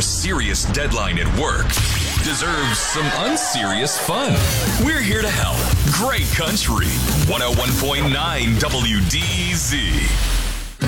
serious deadline at work deserves some unserious fun. We're here to help. Great Country 101.9 WDZ.